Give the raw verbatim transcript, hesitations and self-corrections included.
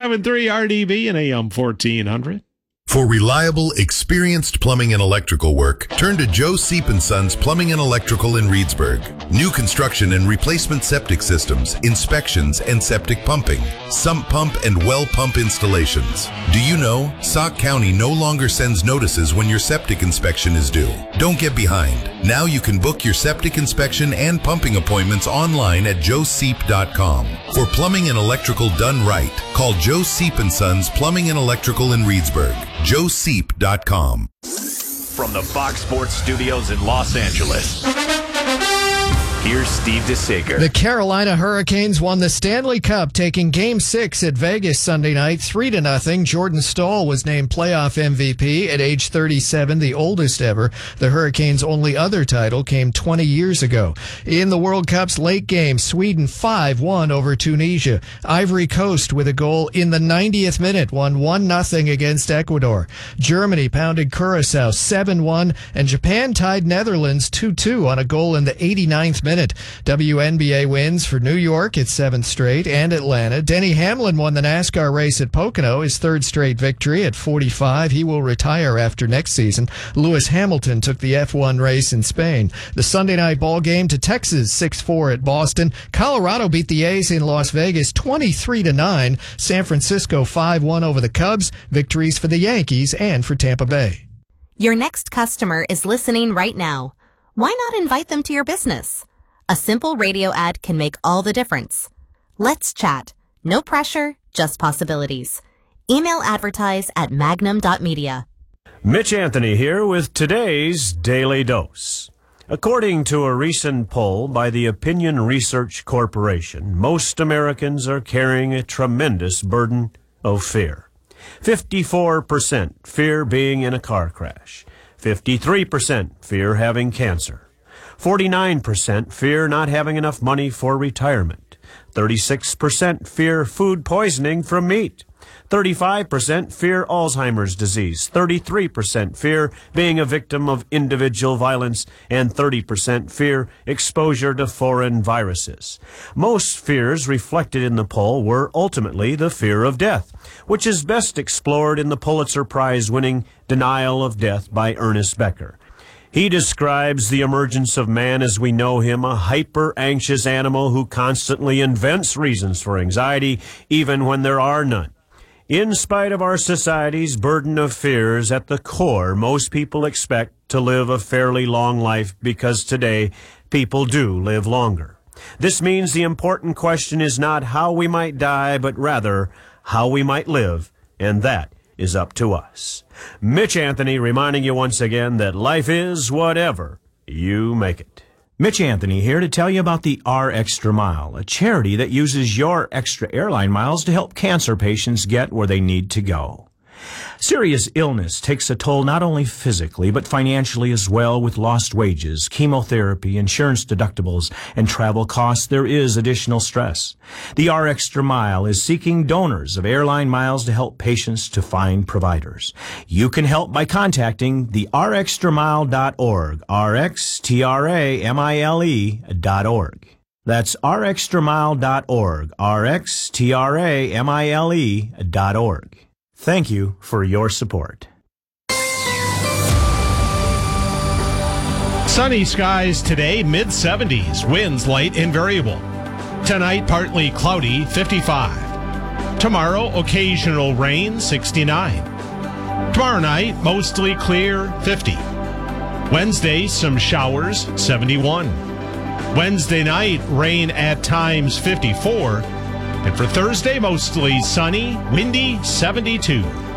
point three R D B and A M fourteen hundred. For reliable, experienced plumbing and electrical work, turn to Joe Seep and Sons Plumbing and Electrical in Reedsburg. New construction and replacement septic systems, inspections, and septic pumping, sump pump and well pump installations. Do you know Sauk County no longer sends notices when your septic inspection is due? Don't get behind. Now you can book your septic inspection and pumping appointments online at joe seep dot com. For plumbing and electrical done right, call Joe Seep and Sons Plumbing and Electrical in Reedsburg. joe seep dot com. From the Fox Sports Studios in Los Angeles, here's Steve DeSager. The Carolina Hurricanes won the Stanley Cup, taking Game Six at Vegas Sunday night, three to nothing. Jordan Staal was named playoff M V P at age thirty-seven, the oldest ever. The Hurricanes' only other title came twenty years ago. In the World Cup's late game, Sweden five one over Tunisia. Ivory Coast, with a goal in the ninetieth minute, won one nothing against Ecuador. Germany pounded Curacao seven one, and Japan tied Netherlands two two on a goal in the eighty-ninth minute. W N B A wins for New York, its seventh straight, and Atlanta. Denny Hamlin won the NASCAR race at Pocono, his third straight victory at forty-five. He will retire after next season. Lewis Hamilton took the F one race in Spain. The Sunday night ball game to Texas, six four at Boston. Colorado beat the A's in Las Vegas twenty-three to nine. San Francisco five one over the Cubs. Victories for the Yankees and for Tampa Bay. Your next customer is listening right now. Why not invite them to your business? A simple radio ad can make all the difference. Let's chat. No pressure, just possibilities. Email advertise at magnum dot media. Mitch Anthony here with today's Daily Dose. According to a recent poll by the Opinion Research Corporation, most Americans are carrying a tremendous burden of fear. fifty-four percent fear being in a car crash. fifty-three percent fear having cancer. forty-nine percent fear not having enough money for retirement. thirty-six percent fear food poisoning from meat. thirty-five percent fear Alzheimer's disease. thirty-three percent fear being a victim of individual violence. And thirty percent fear exposure to foreign viruses. Most fears reflected in the poll were ultimately the fear of death, which is best explored in the Pulitzer Prize-winning Denial of Death by Ernest Becker. He describes the emergence of man as we know him, a hyper-anxious animal who constantly invents reasons for anxiety, even when there are none. In spite of our society's burden of fears, at the core, most people expect to live a fairly long life because today people do live longer. This means the important question is not how we might die, but rather how we might live, and that is up to us. Mitch Anthony reminding you once again that life is whatever you make it. Mitch Anthony here to tell you about the R Extra Mile, a charity that uses your extra airline miles to help cancer patients get where they need to go. Serious illness takes a toll not only physically but financially as well. With lost wages, chemotherapy, insurance deductibles, and travel costs, there is additional stress. The R Extra Mile is seeking donors of airline miles to help patients to find providers. You can help by contacting the r extra mile dot org, R X T R A M I L E dot org. That's r extra mile dot org, R X T R A M I L E dot org. Thank you for your support. Sunny skies today, mid seventies. Winds light and variable. Tonight, partly cloudy, fifty-five. Tomorrow, occasional rain, sixty-nine. Tomorrow night, mostly clear, fifty. Wednesday, some showers, seventy-one. Wednesday night, rain at times, fifty-four. And for Thursday, mostly sunny, windy, seventy-two.